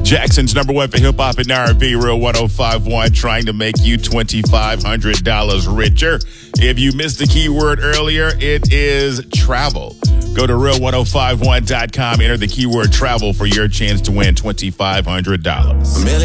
Jackson's number one for hip hop and R&B, Real 105.1, trying to make you $2,500 richer. If you missed the keyword earlier, it is travel. Go to real1051.com, enter the keyword travel for your chance to win $2,500.